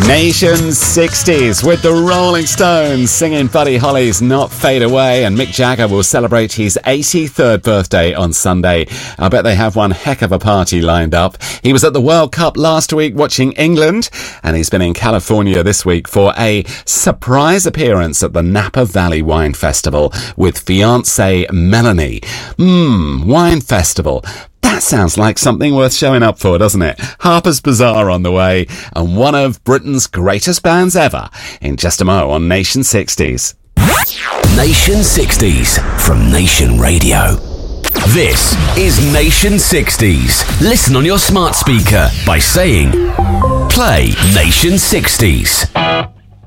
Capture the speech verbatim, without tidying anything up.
Nation sixties with the Rolling Stones singing Buddy Holly's Not Fade Away, and Mick Jagger will celebrate his eighty-third birthday on Sunday. I bet they have one heck of a party lined up. He was at the World Cup last week watching England, and he's been in California this week for a surprise appearance at the Napa Valley Wine Festival with fiancée Melanie. Mmm, Wine Festival. That sounds like something worth showing up for, doesn't it? Harper's Bazaar on the way, and one of Britain's greatest bands ever in just a mo on Nation sixties. Nation sixties from Nation Radio. This is Nation sixties. Listen on your smart speaker by saying, play Nation sixties.